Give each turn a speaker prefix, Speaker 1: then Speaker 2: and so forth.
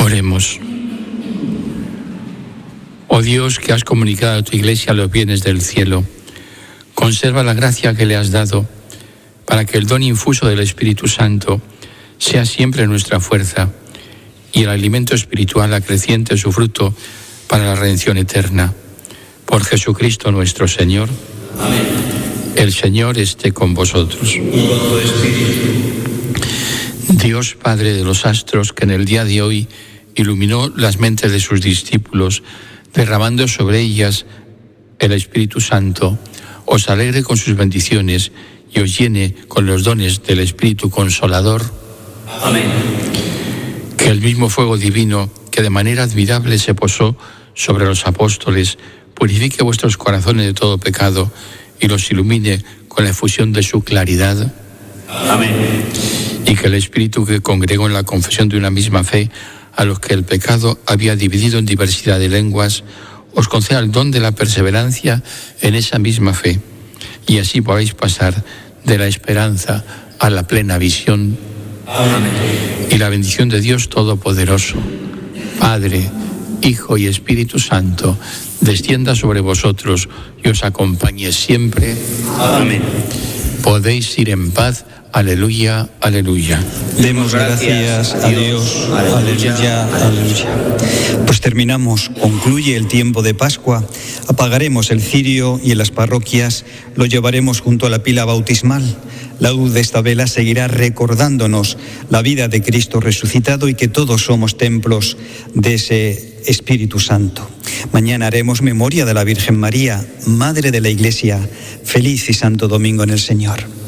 Speaker 1: Oremos. Oh Dios, que has comunicado a tu Iglesia los bienes del cielo, conserva la gracia que le has dado para que el don infuso del Espíritu Santo sea siempre nuestra fuerza y el alimento espiritual acreciente su fruto para la redención eterna. Por Jesucristo nuestro Señor.
Speaker 2: Amén.
Speaker 1: El Señor esté con vosotros.
Speaker 2: Y con tu espíritu.
Speaker 1: Dios Padre de los astros, que en el día de hoy iluminó las mentes de sus discípulos, derramando sobre ellas el Espíritu Santo, os alegre con sus bendiciones y os llene con los dones del Espíritu Consolador.
Speaker 2: Amén.
Speaker 1: Que el mismo fuego divino que de manera admirable se posó sobre los apóstoles purifique vuestros corazones de todo pecado y los ilumine con la efusión de su claridad.
Speaker 2: Amén.
Speaker 1: Y que el Espíritu que congregó en la confesión de una misma fe a los que el pecado había dividido en diversidad de lenguas, os conceda el don de la perseverancia en esa misma fe, y así podáis pasar de la esperanza a la plena visión.
Speaker 2: Amén.
Speaker 1: Y la bendición de Dios Todopoderoso, Padre, Hijo y Espíritu Santo, descienda sobre vosotros y os acompañe siempre.
Speaker 2: Amén.
Speaker 1: Podéis ir en paz. Aleluya, aleluya.
Speaker 3: Demos gracias a Dios. Aleluya, aleluya. Pues terminamos, concluye el tiempo de Pascua. Apagaremos el cirio y en las parroquias lo llevaremos junto a la pila bautismal. La luz de esta vela seguirá recordándonos la vida de Cristo resucitado y que todos somos templos de ese Espíritu Santo. Mañana haremos memoria de la Virgen María, Madre de la Iglesia. Feliz y santo domingo en el Señor.